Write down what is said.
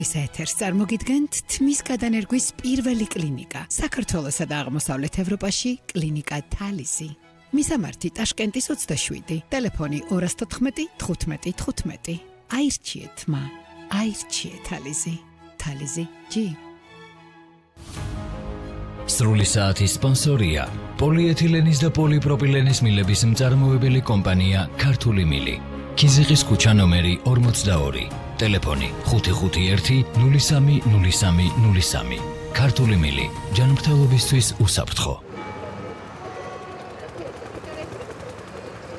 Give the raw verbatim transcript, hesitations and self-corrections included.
ის ეთერს წარმოგიდგენთ თმის გადანერგვის პირველი კლინიკა საქართველოსა და აღმოსავლეთ ევროპაში კლინიკა თალისი. მისამართი ტაშკენტის ოცდაშვიდი, ტელეფონი ორას თოთხმეტი თხუთმეტი თხუთმეტი. აირჩიეთ მა, აირჩიეთ თალისი, თალისი ჯი. სრული საათის სპონსორია პოლიეთილენის და პოლიპროპილენის მილების მწარმოებელი კომპანია ქართული მილი. ქიზიყის ქუჩა ნომერი ორმოცდაორი. ტელეფონი ხუთი ხუთი ერთი ნული სამი ნული სამი ნული სამი. ქართული მილი ჯანმრთელობისთვის უსაფრთხო.